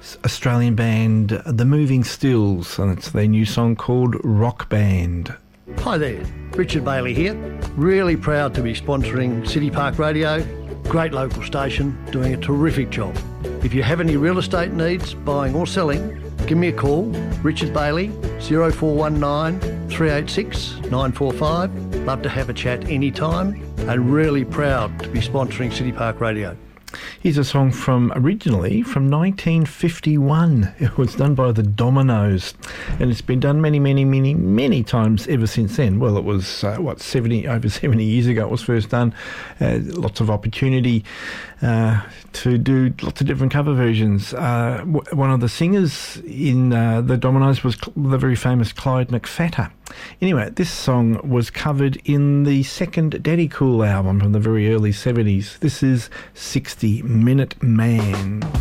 Australian band The Moving Stills, and it's their new song called Rock Band. Hi there, Richard Bailey here. Really proud to be sponsoring City Park Radio. Great local station, doing a terrific job. If you have any real estate needs, buying or selling, give me a call, Richard Bailey, 0419 386 945. Love to have a chat anytime, and really proud to be sponsoring City Park Radio. Here's a song originally from 1951. It was done by the Dominoes, and it's been done many times ever since then. Well, it was, over 70 years ago it was first done. Lots of opportunity to do lots of different cover versions. One of the singers in the Dominoes was the very famous Clyde McPhatter. Anyway, this song was covered in the second Daddy Cool album from the very early 70s. This is 60 Minute Man.